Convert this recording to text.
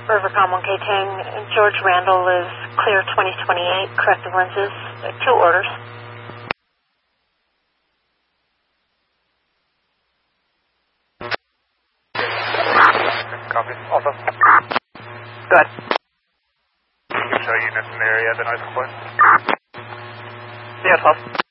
Rivercom 1K Tang. George Randall is clear 2028, corrective lenses, 2 orders. Copy. Also. Good. You can show units in the area, the noise complaint. Yeah, 12.